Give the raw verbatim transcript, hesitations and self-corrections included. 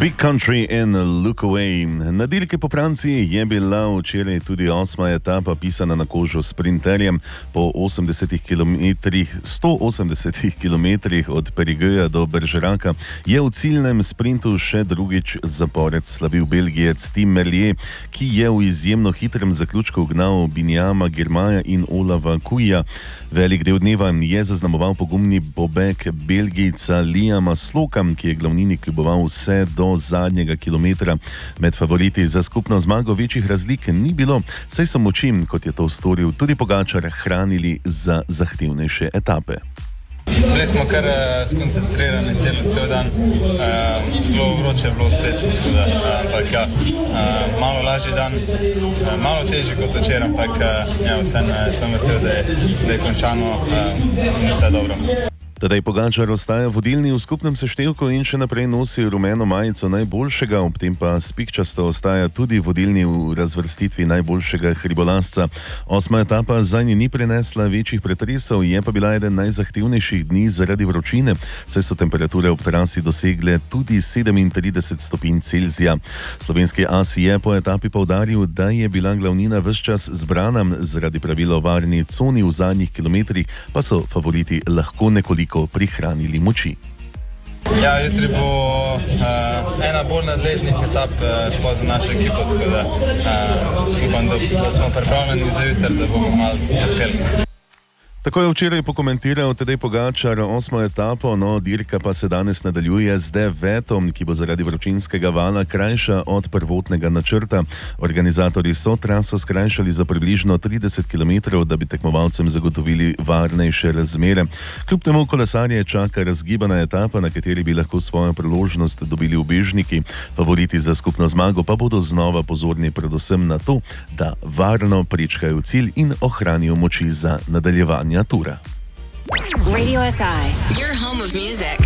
Big Country in Look Away. Na dirki po Franciji je bila včeraj tudi osma etapa pisana na kožo sprinterjem. Po osemdesetih kilometrih, sto osemdesetih kilometrih od Périgueuxa do Bergeraka je v ciljnem sprintu še drugič zapored slavil Belgijec Tim Merlier, ki je v izjemno hitrem zaključku gnal Binjama Girmaja in Olava Kuija. Velik del dneva je zaznamoval pogumni bobek Belgijca Liama Sloka, ki je glavnini kljuboval vse do zadnjega kilometra. Med favoriti za skupno zmago večjih razlik ni bilo, saj so moči, kot je to storil tudi Pogačar, hranili za zahtevnejše etape. Bili smo kar uh, skoncentrirani cel, cel dan, uh, zelo vroče je bilo spet, da, uh, ampak ja, uh, malo lažji dan, uh, malo težji kot včeraj, ampak uh, ja, vsem uh, sem vesel, da je, da je končano uh, in vse dobro. Tedaj Pogačar ostaja vodilni v skupnem seštevku in še naprej nosi rumeno majico najboljšega, ob tem pa spikčasto ostaja tudi vodilni v razvrstitvi najboljšega hribolazca. Osma etapa zanj ni prenesla večjih pretresov, je pa bila eden najzahtevnejših dni zaradi vročine, saj so temperature ob trasi dosegle tudi sedemintrideset stopinj Celzija. Slovenski as je po etapi poudaril, da je bila glavnina ves čas zbrana, zaradi pravil o varni coni v zadnjih kilometrih pa so favoriti lahko nekoliko prihranili moči. Ja, jutri bo uh, ena bolj nadležnih etap uh, skozi našo ekipo, tako da uh, upam, da, da smo pripravljeni za jutri, da bomo malo trpeli. Tako je včeraj pokomentiral Tadej Pogačar osmo etapo, no dirka pa se danes nadaljuje z devetom, ki bo zaradi vročinskega vala krajša od prvotnega načrta. Organizatorji so traso skrajšali za približno trideset kilometrov, da bi tekmovalcem zagotovili varnejše razmere. Kljub temu kolesarje čaka razgibana etapa, na kateri bi lahko svojo priložnost dobili ubežniki. Favoriti za skupno zmago pa bodo znova pozorni predvsem na to, da varno prečkajo cilj in ohranijo moči za nadaljevanje tura. Radio S I, your home of music.